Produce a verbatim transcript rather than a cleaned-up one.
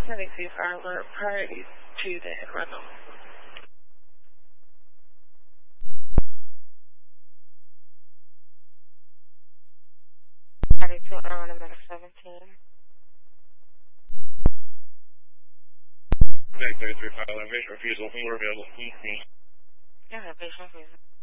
These are alert priorities to the hit rental. thirty-two on a minute seventeen. thirty-three, pilot, elevation refusal, we're available. Yeah, elevation refusal.